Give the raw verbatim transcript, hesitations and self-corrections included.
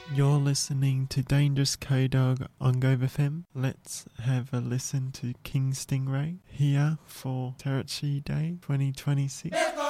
You're listening to Dangerous K-Dog on Gove F M. Let's have a listen to King Stingray here for Territory Day twenty twenty-six.